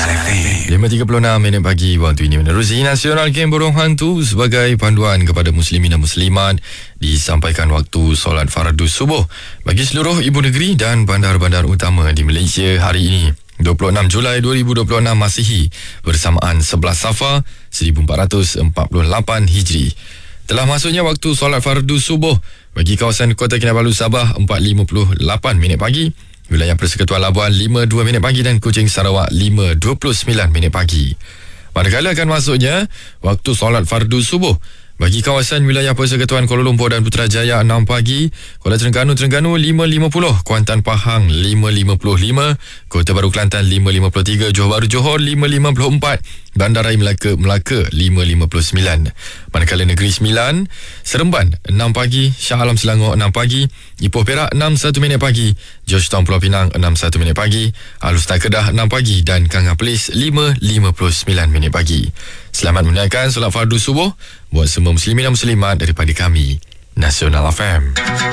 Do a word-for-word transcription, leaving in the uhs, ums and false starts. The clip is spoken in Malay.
Nasional F M. lima tiga puluh enam minit pagi waktu ini menerusi Nasional Game Burung Hantu sebagai panduan kepada muslimin dan muslimat disampaikan waktu solat fardu subuh bagi seluruh ibu negeri dan bandar-bandar utama di Malaysia hari ini dua puluh enam Julai dua ribu dua puluh enam Masihi bersamaan sebelas Safar seribu empat ratus empat puluh lapan Hijri. Telah masuknya waktu solat fardu subuh bagi kawasan Kota Kinabalu Sabah empat lima puluh lapan minit pagi, wilayah Persekutuan Labuan lima dua minit pagi dan Kuching Sarawak lima dua puluh sembilan minit pagi. Manakala akan masuknya waktu solat fardu subuh bagi kawasan wilayah Persekutuan Kuala Lumpur dan Putrajaya enam pagi, Kuala Terengganu Terengganu lima lima puluh, Kuantan Pahang lima lima puluh lima, Kota Baru Kelantan lima lima puluh tiga, Johor Bahru Johor lima lima puluh empat, Bandaraya Melaka Melaka lima lima puluh sembilan. Manakala Negeri Sembilan, Seremban enam pagi, Shah Alam Selangor enam pagi, Ipoh Perak enam satu minit pagi, Georgetown Pulau Pinang enam satu minit pagi, Alustar Kedah enam pagi dan Kangah Perlis lima lima puluh sembilan minit pagi. Selamat menunaikan solat fardu subuh buat semua muslimin dan muslimat daripada kami, Nasional F M.